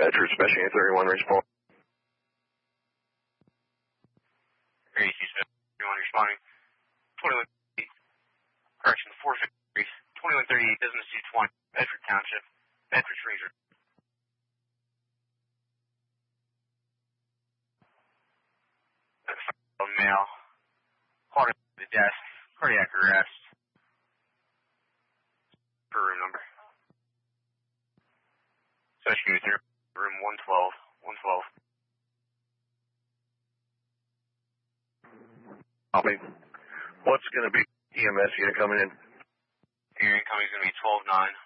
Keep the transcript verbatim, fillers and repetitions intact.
Bedford, Special eight thirty-one, respond. Hey, Houston, everyone responding. twenty-one thirty, correction, four fifty-three, twenty-one thirty-eight, business two twenty, Bedford Township, Bedford Freezer. Male, heart at the desk, cardiac arrest, per room number. Special unit room one twelve, one twelve. Copy. What's going to be E M S unit coming in? Your incoming is going to be twelve nine.